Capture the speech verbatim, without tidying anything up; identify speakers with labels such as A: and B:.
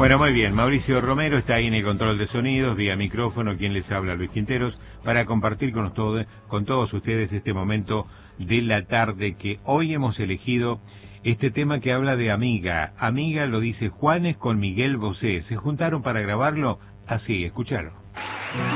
A: Bueno, muy bien. Mauricio Romero está ahí en el control de sonidos, vía micrófono, quien les habla, Luis Quinteros, para compartir con todos, con todos ustedes este momento de la tarde que hoy hemos elegido este tema que habla de Amiga. Amiga lo dice Juanes con Miguel Bosé. Se juntaron para grabarlo así, escucharon.